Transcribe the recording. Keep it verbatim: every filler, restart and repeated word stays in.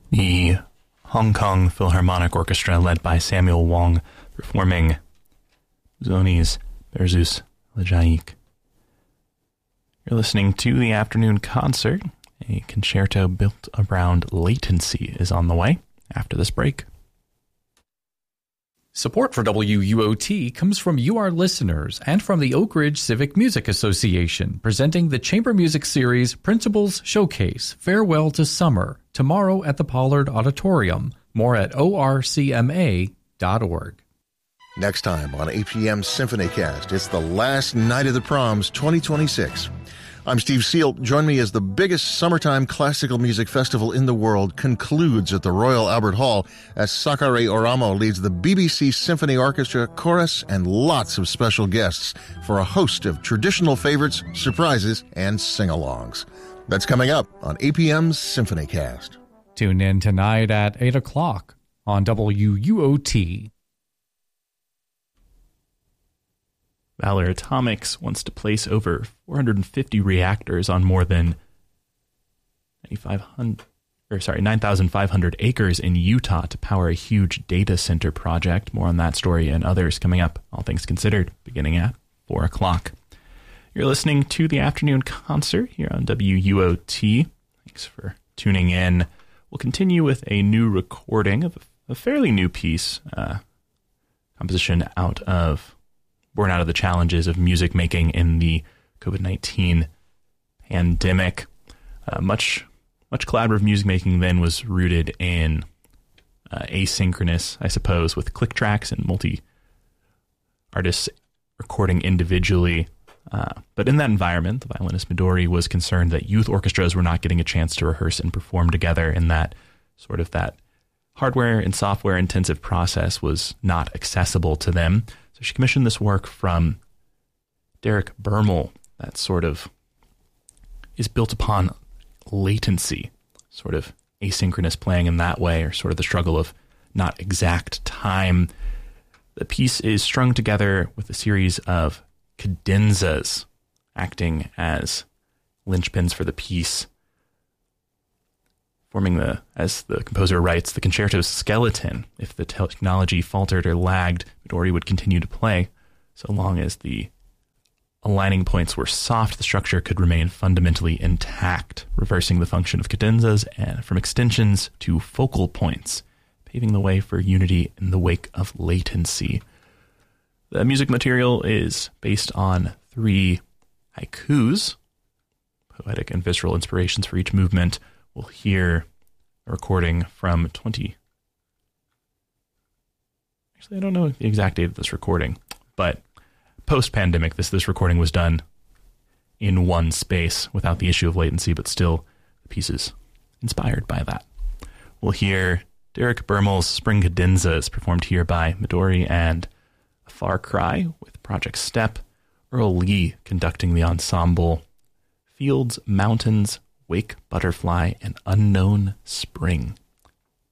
The Hong Kong Philharmonic Orchestra, led by Samuel Wong, performing Busoni's Berceuse Elegiaque. You're listening to the afternoon concert. A concerto built around latency is on the way after this break. Support for W U O T comes from you, our listeners, and from the Oak Ridge Civic Music Association, presenting the Chamber Music Series Principals Showcase, Farewell to Summer, tomorrow at the Pollard Auditorium. More at O R C M A dot org. Next time on A P M SymphonyCast, it's the last night of the proms twenty twenty-six. I'm Steve Seal. Join me as the biggest summertime classical music festival in the world concludes at the Royal Albert Hall as Sakare Oramo leads the B B C Symphony Orchestra, chorus, and lots of special guests for a host of traditional favorites, surprises, and sing-alongs. That's coming up on A P M's SymphonyCast. Tune in tonight at eight o'clock on W U O T. Valor Atomics wants to place over four hundred fifty reactors on more than ninety-five hundred, or sorry, nine thousand five hundred acres in Utah to power a huge data center project. More on that story and others coming up, all things considered, beginning at four o'clock. You're listening to the afternoon concert here on W U O T. Thanks for tuning in. We'll continue with a new recording of a fairly new piece, uh, composition out of born out of the challenges of music making in the COVID nineteen pandemic. Uh, much much collaborative music making then was rooted in uh, asynchronous, I suppose, with click tracks and multi artists recording individually. Uh, but in that environment, the violinist Midori was concerned that youth orchestras were not getting a chance to rehearse and perform together, in that sort of that hardware and software intensive process was not accessible to them. So she commissioned this work from Derek Bermel that sort of is built upon latency, sort of asynchronous playing in that way, or sort of the struggle of not exact time. The piece is strung together with a series of cadenzas acting as linchpins for the piece, forming the, as the composer writes, the concerto's skeleton. If the technology faltered or lagged, Midori would continue to play. So long as the aligning points were soft, the structure could remain fundamentally intact, reversing the function of cadenzas and from extensions to focal points, paving the way for unity in the wake of latency. The music material is based on three haikus, poetic and visceral inspirations for each movement. We'll hear a recording from twenty. Actually, I don't know the exact date of this recording, but post-pandemic, this this recording was done in one space without the issue of latency, but still the piece is inspired by that. We'll hear Derek Bermel's Spring Cadenzas performed here by Midori and A Far Cry with Project Step, Earl Lee conducting the ensemble, Fields, Mountains, Wake Butterfly, and Unknown Spring.